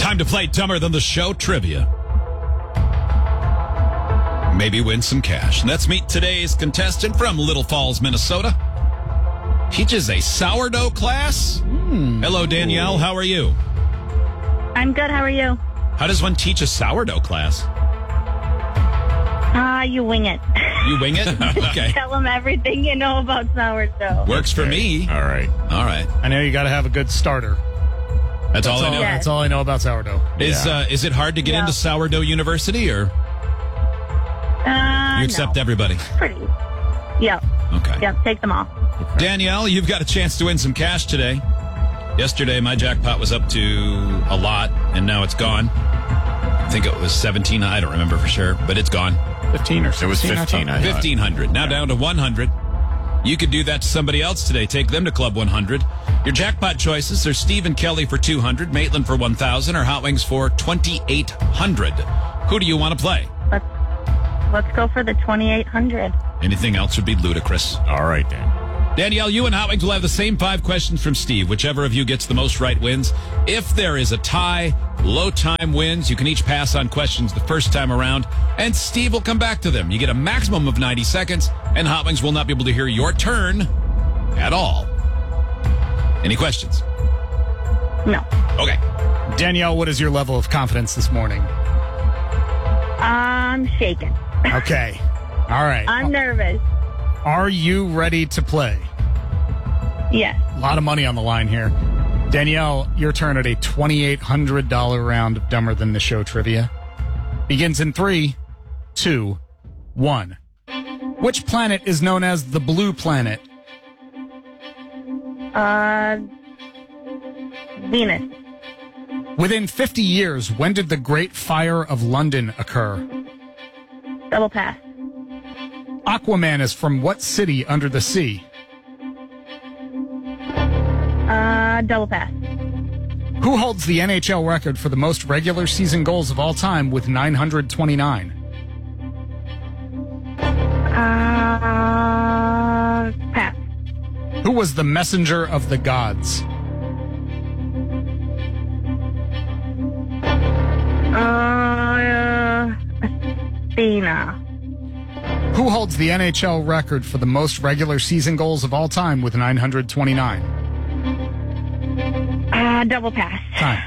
Time to play Dumber Than the Show trivia. Maybe win some cash. Let's meet today's contestant from Little Falls, Minnesota. Teaches a sourdough class. Hello, Danielle. How are you? I'm good. How are you? How does one teach a sourdough class? You wing it. You wing it? Okay. Tell them everything you know about sourdough. Works for me. All right. I know you got to have a good starter. That's all I know. Yes. That's all I know about sourdough. Is it hard to get into Sourdough University, or you accept no. everybody? Pretty. Yep. Okay. Yep. Take them all. Danielle, you've got a chance to win some cash today. Yesterday, my jackpot was up to a lot, and now it's gone. I think it was 17. I don't remember for sure, but it's gone. 15 or 16. It was 15. I thought. 1,500. Now down to 100. You could do that to somebody else today. Take them to Club 100. Your jackpot choices are Steve and Kelly for 200, Maitland for 1,000, or Hot Wings for 2,800. Who do you want to play? Let's go for the 2,800. Anything else would be ludicrous. All right, Dan. Danielle, you and Hot Wings will have the same 5 questions from Steve. Whichever of you gets the most right wins. If there is a tie, low time wins. You can each pass on questions the first time around, and Steve will come back to them. You get a maximum of 90 seconds, and Hot Wings will not be able to hear your turn at all. Any questions? No. Okay. Danielle, what is your level of confidence this morning? I'm shaking. Okay. All right. I'm nervous. Are you ready to play? Yes. A lot of money on the line here. Danielle, your turn at a $2,800 round of Dumber Than the Show trivia. Begins in 3, 2, 1. Which planet is known as the Blue Planet? Venus. Within 50 years, when did the Great Fire of London occur? Double pass. Aquaman is from what city under the sea? Double pass. Who holds the NHL record for the most regular season goals of all time with 929? Pass. Who was the messenger of the gods? Athena. Who holds the NHL record for the most regular season goals of all time with 929? Double pass. Time.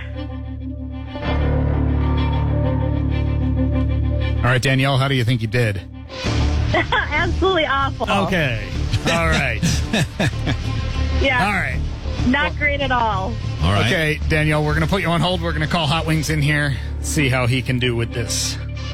All right, Danielle, how do you think you did? Absolutely awful. Okay. All right. Yeah. All right. Not great at all. All right. Okay, Danielle, we're going to put you on hold. We're going to call Hot Wings in here, see how he can do with this.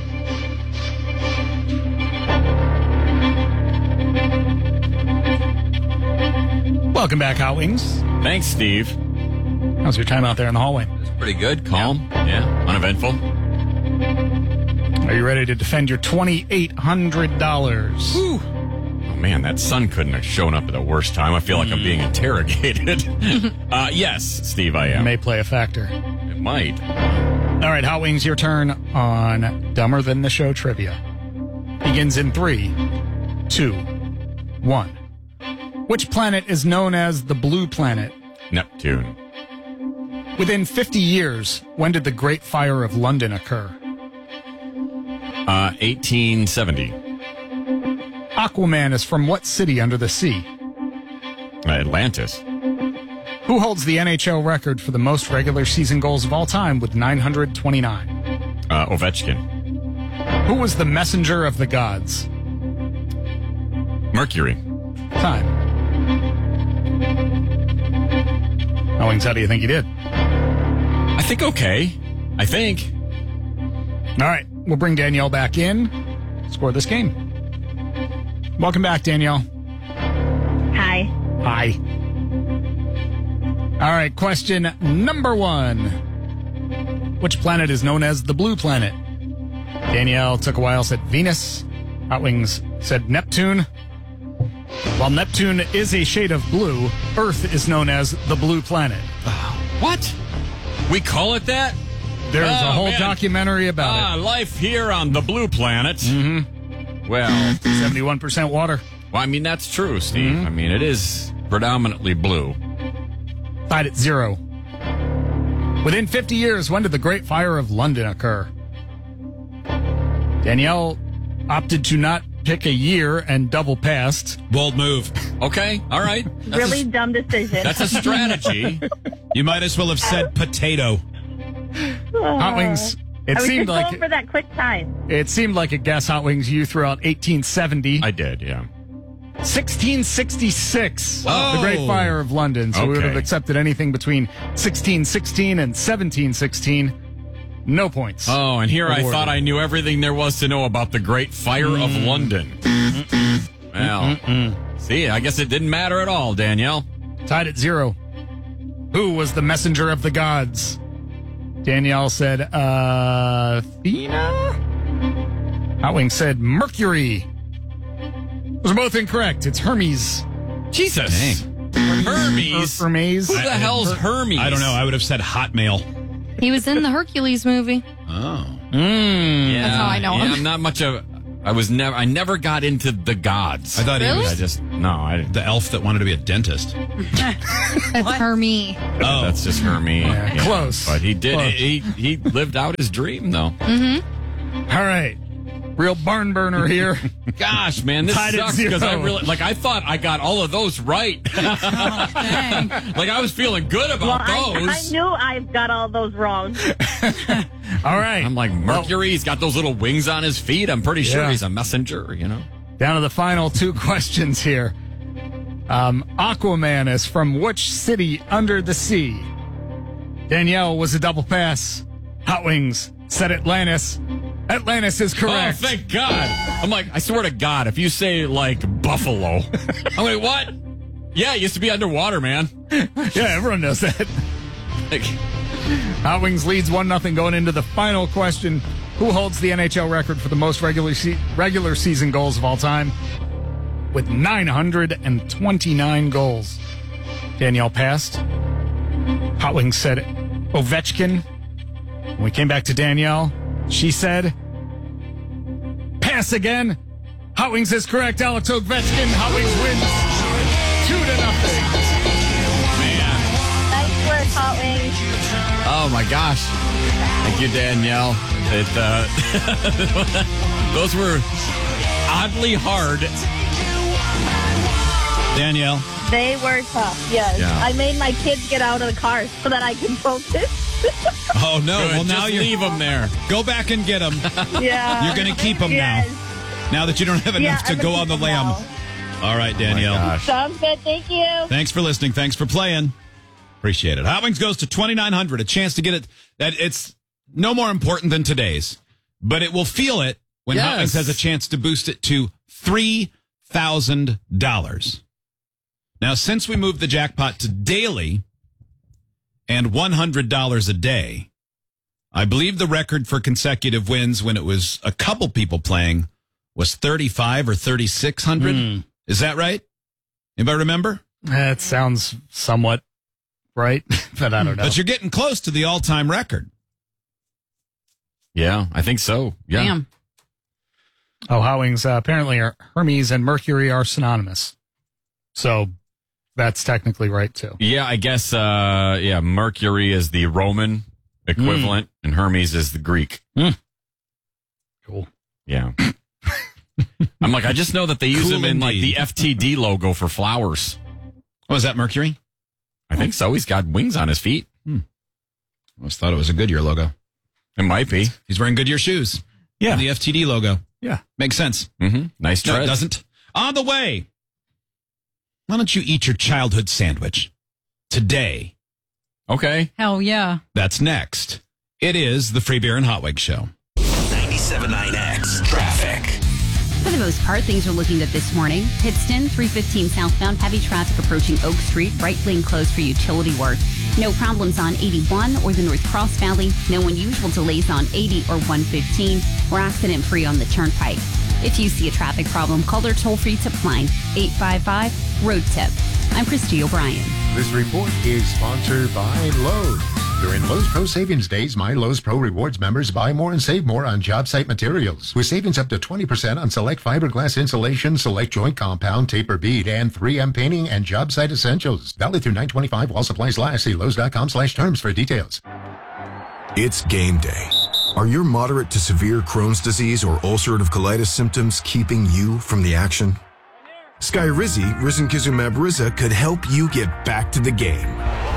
Welcome back, Hot Wings. Thanks, Steve. How's your time out there in the hallway? Pretty good. Calm. Yeah. Uneventful. Are you ready to defend your $2,800? Whew. Oh, man, that sun couldn't have shown up at the worst time. I feel like I'm being interrogated. Yes, Steve, I am. May play a factor. It might. All right, Hot Wings, your turn on Dumber Than the Show trivia. Begins in 3, 2, 1. Which planet is known as the Blue Planet? Neptune. Within 50 years, when did the Great Fire of London occur? 1870. Aquaman is from what city under the sea? Atlantis. Who holds the NHL record for the most regular season goals of all time with 929? Ovechkin. Who was the messenger of the gods? Mercury. Time. Owings, how do you think you did? I think okay. I think. All right, we'll bring Danielle back in. Score this game. Welcome back, Danielle. Hi. Hi. All right, question number 1. Which planet is known as the Blue Planet? Danielle took a while, said Venus. Hot Wings said Neptune. While Neptune is a shade of blue, Earth is known as the Blue Planet. What? We call it that? There's a whole man. documentary about Life here on the Blue Planet. Mm-hmm. Well, it. 71% water. Well, I mean, that's true, Steve. Mm-hmm. I mean, it is predominantly blue. Tied at 0. Within 50 years, when did the Great Fire of London occur? Danielle opted to not pick a year and double passed. Bold move. Okay, all right. Really dumb decision. That's a strategy. You might as well have said potato. Hot Wings. It I was seemed just like going for that quick time. it seemed like a guess. Hot Wings. You threw out 1870, I did, yeah. 1666. Oh. The Great Fire of London. So we would Okay. have accepted anything between 1616 and 1716. No points. Oh, and here I Awarded. thought I knew everything there was to know about the Great Fire of London. Well, see, I guess it didn't matter at all, Danielle. Tied at 0. Who was the messenger of the gods? Danielle said, Athena? Hot Wings said Mercury. Those are both incorrect. It's Hermes. Jesus. Hermes? Hermes. Who the hell's Hermes? I don't know. I would have said Hotmail. He was in the Hercules movie. Oh. Yeah, That's how I know him. I'm not much of... I never got into the gods. I thought he Really? was I just... No, I didn't. the elf that wanted to be a dentist. That's Hermes. Oh. That's just Hermes. Yeah, close. But he did... Close. He lived out his dream, though. All right. Real barn burner here. Gosh, man, this Tied at sucks because I 0. really... Like, I thought I got all of those right. Dang. Like, I was feeling good Well, about I those. knew I've got all those wrong. All right. I'm like, Mercury, he's got those little wings on his feet. I'm pretty sure Yeah. he's a messenger, you know? Down to the final 2 questions here. Aquaman is from which city under the sea? Danielle was a double pass. Hot Wings said Atlantis. Atlantis is correct. Oh, thank God. I'm like, I swear to God, if you say, like, Buffalo, I'm like, what? Yeah, it used to be underwater, man. Yeah, everyone knows that. Like, Hot Wings leads 1-0 going into the final question. Who holds the NHL record for the most regular season goals of all time? With 929 goals. Danielle passed. Hot Wings said Ovechkin. When we came back to Danielle, she said pass again. Hot Wings is correct. Alex Ovechkin. Hot Wings wins 2-0. man. Nice work, Hot Wings. Oh, my gosh. Thank you, Danielle. Those were oddly hard. Danielle. They were tough, yes. Yeah. I made my kids get out of the car so that I could focus. Oh, no. Good, Well, now just you leave them there. go back and get them. Yeah. You're going to keep them Yes. now that you don't have enough to I'm go gonna on the keep them lamb. now. All right, Danielle. gosh. Sounds good. Thank you. Thanks for listening. Thanks for playing. Appreciate it. Hot Wings goes to 2,900. A chance to get it. That it's no more important than today's, but it will feel it when Hot Wings Yes. has a chance to boost it to $3,000. Now, since we moved the jackpot to daily and $100 a day, I believe the record for consecutive wins when it was a couple people playing was 35 or 3,600. Is that right? Anybody remember? That sounds somewhat right, but I don't know. But you're getting close to the all-time record. Yeah, I think so. Yeah. Damn. Oh, Hot Wings apparently Hermes and Mercury are synonymous. So that's technically right, too. Yeah, I guess, Mercury is the Roman equivalent, and Hermes is the Greek. Cool. Yeah. I'm like, I just know that they use Cool him in, like, the indeed. FTD logo for flowers. Oh, is that Mercury? I think so. He's got wings on his feet. I always thought it was a Goodyear logo. It might be. He's wearing Goodyear shoes. Yeah. And the FTD logo. Yeah. Makes sense. Mm-hmm. Nice No, tread. it doesn't. On the way, why don't you eat your childhood sandwich today? Okay. Hell yeah. That's next. It is the Free Beer and Hot Wings Show. 97.9X traffic. For the most part, things are looking good this morning. Pittston, 315 southbound, heavy traffic approaching Oak Street, right lane closed for utility work. No problems on 81 or the North Cross Valley. No unusual delays on 80 or 115. We're accident-free on the Turnpike. If you see a traffic problem, call their toll-free tip line, 855-ROAD-TIP. I'm Christy O'Brien. This report is sponsored by Lowe's. During Lowe's Pro Savings Days, My Lowe's Pro Rewards members buy more and save more on job site materials, with savings up to 20% on select fiberglass insulation, select joint compound, taper bead, and 3M painting and job site essentials. Valid through 9/25 while supplies last. See Lowe's.com/terms for details. It's game day. Are your moderate to severe Crohn's disease or ulcerative colitis symptoms keeping you from the action? Skyrizi, risankizumab Riza, could help you get back to the game.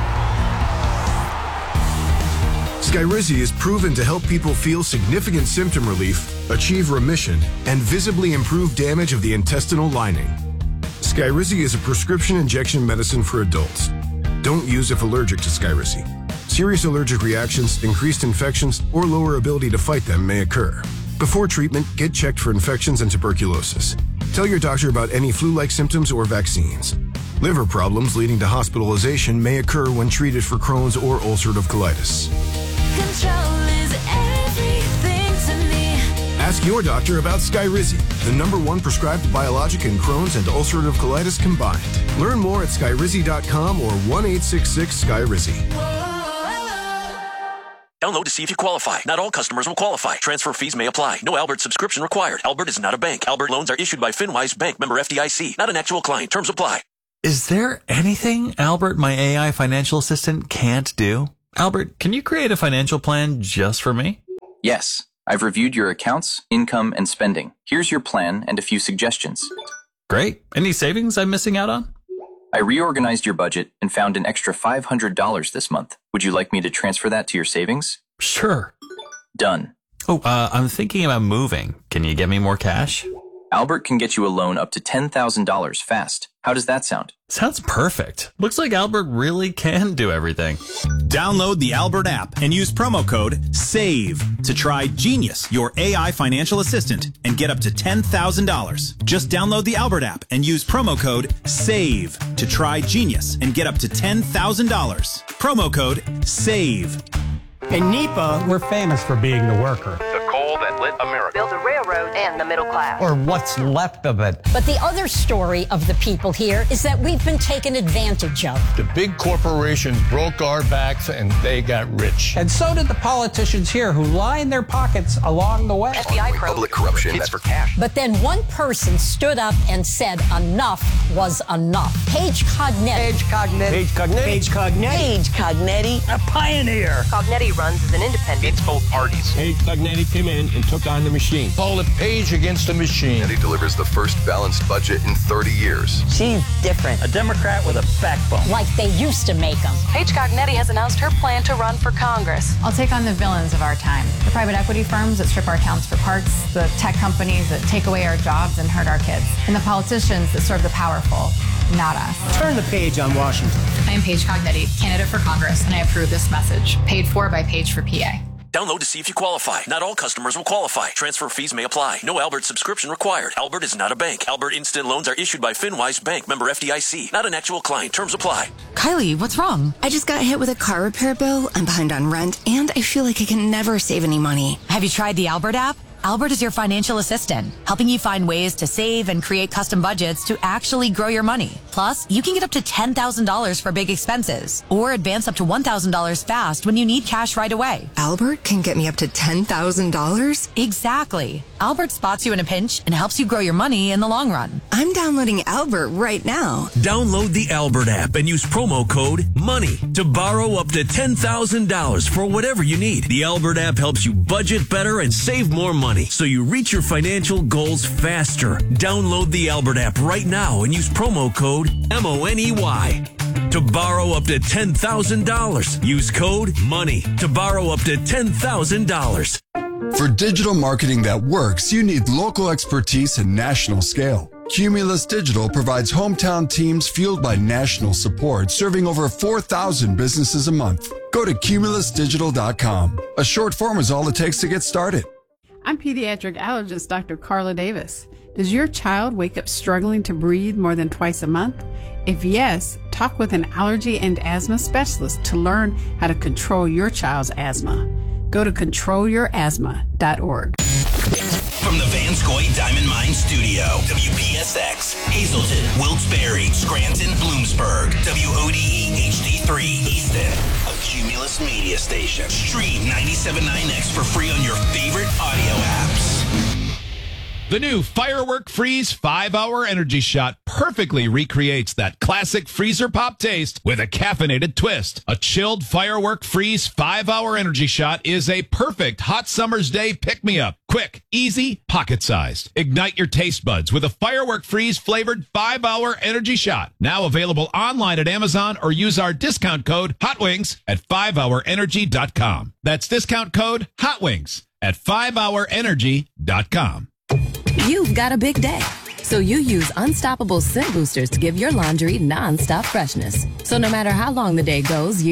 Skyrizi is proven to help people feel significant symptom relief, achieve remission, and visibly improve damage of the intestinal lining. Skyrizi is a prescription injection medicine for adults. Don't use if allergic to Skyrizi. Serious allergic reactions, increased infections, or lower ability to fight them may occur. Before treatment, get checked for infections and tuberculosis. Tell your doctor about any flu-like symptoms or vaccines. Liver problems leading to hospitalization may occur when treated for Crohn's or ulcerative colitis. Control is everything to me. Ask your doctor about Skyrizi, the #1 prescribed biologic in Crohn's and ulcerative colitis combined. Learn more at skyrizi.com or 1-866-SKYRIZI. Download to see if you qualify. Not all customers will qualify. Transfer fees may apply. No Albert subscription required. Albert is not a bank. Albert loans are issued by FinWise Bank, member FDIC. Not an actual client. Terms apply. Is there anything Albert, my AI financial assistant, can't do? Albert, can you create a financial plan just for me? Yes. I've reviewed your accounts, income, and spending. Here's your plan and a few suggestions. Great. Any savings I'm missing out on? I reorganized your budget and found an extra $500 this month. Would you like me to transfer that to your savings? Sure. Done. Oh, I'm thinking about moving. Can you get me more cash? Albert can get you a loan up to $10,000 fast. How does that sound? Sounds perfect. Looks like Albert really can do everything. Download the Albert app and use promo code SAVE to try Genius, your AI financial assistant, and get up to $10,000. Just download the Albert app and use promo code SAVE to try Genius and get up to $10,000. Promo code SAVE. In NEPA, we're famous for being the worker. The coal that lit America. Build a railroad and the middle class. Or what's left of it. But the other story of the people here is that we've been taken advantage of. The big corporations broke our backs and they got rich. And so did the politicians here who lined their pockets along the way. FBI public corruption. That's for cash. But then one person stood up and said enough was enough. Paige Cognetti. Paige Cognetti. Paige Cognetti. Paige Cognetti. Paige Cognetti. A pioneer. Cognetti runs as an independent. It's both parties. Paige Cognetti came in and took on the machine. Call it Paige against the machine. And he delivers the first balanced budget in 30 years. She's different. A Democrat with a backbone. Like they used to make them. Paige Cognetti has announced her plan to run for Congress. I'll take on the villains of our time. The private equity firms that strip our towns for parts, the tech companies that take away our jobs and hurt our kids, and the politicians that serve the powerful, not us. Turn the page on Washington. I am Paige Cognetti, candidate for Congress, and I approve this message. Paid for by Paige for PA. Download to see if you qualify. Not all customers will qualify. Transfer fees may apply. No Albert subscription required. Albert is not a bank. Albert instant loans are issued by FinWise Bank, member FDIC. Not an actual client. Terms apply. Kylie, what's wrong? I just got hit with a car repair bill. I'm behind on rent, and I feel like I can never save any money. Have you tried the Albert app? Albert is your financial assistant, helping you find ways to save and create custom budgets to actually grow your money. Plus, you can get up to $10,000 for big expenses or advance up to $1,000 fast when you need cash right away. Albert can get me up to $10,000? Exactly. Albert spots you in a pinch and helps you grow your money in the long run. I'm downloading Albert right now. Download the Albert app and use promo code MONEY to borrow up to $10,000 for whatever you need. The Albert app helps you budget better and save more money, so you reach your financial goals faster. Download the Albert app right now and use promo code MONEY to borrow up to $10,000. Use code MONEY to borrow up to $10,000. For digital marketing that works, you need local expertise and national scale. Cumulus Digital provides hometown teams fueled by national support, serving over 4,000 businesses a month. Go to cumulusdigital.com. A short form is all it takes to get started. I'm pediatric allergist Dr. Carla Davis. Does your child wake up struggling to breathe more than twice a month? If yes, talk with an allergy and asthma specialist to learn how to control your child's asthma. Go to controlyourasthma.org. From the Vanscoy Diamond Mine Studio, WPSX, Hazleton, Wilkes-Barre, Scranton, Bloomsburg, WODE HD3 Easton, a Cumulus media station. Stream 97.9X for free on your favorite audio apps. The new Firework Freeze 5-Hour Energy Shot perfectly recreates that classic freezer pop taste with a caffeinated twist. A chilled Firework Freeze 5-Hour Energy Shot is a perfect hot summer's day pick-me-up. Quick, easy, pocket-sized. Ignite your taste buds with a Firework Freeze flavored 5-Hour Energy Shot. Now available online at Amazon or use our discount code HOTWINGS at 5hourenergy.com. That's discount code HOTWINGS at 5hourenergy.com. You've got a big day, so you use Unstoppable Scent Boosters to give your laundry non-stop freshness. So no matter how long the day goes,